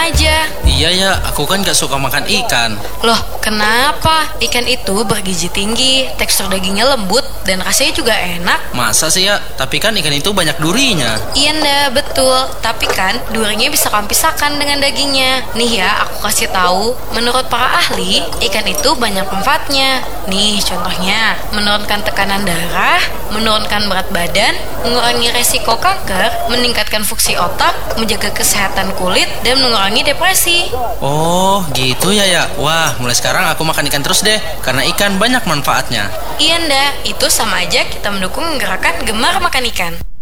aja. Iya ya, aku kan gak suka makan ikan. Loh, kenapa? Ikan itu bergizi tinggi, tekstur dagingnya lembut, dan rasanya juga enak. Masa sih ya? Tapi kan ikan itu banyak durinya. Iya nda, betul. Tapi kan durinya bisa kamu pisahkan dengan dagingnya. Nih ya, aku kasih tahu. Menurut para ahli, ikan itu banyak manfaatnya. Nih contohnya, menurunkan tekanan darah, menurunkan berat badan, mengurangi resiko kanker, meningkatkan fungsi otak, menjaga kesehatan kulit, dan mengurangi depresi. Oh, gitu ya ya. Wah, mulai sekarang aku makan ikan terus deh, karena ikan banyak manfaatnya. Iya nda, itu sama aja kita mendukung gerakan gemar makan ikan.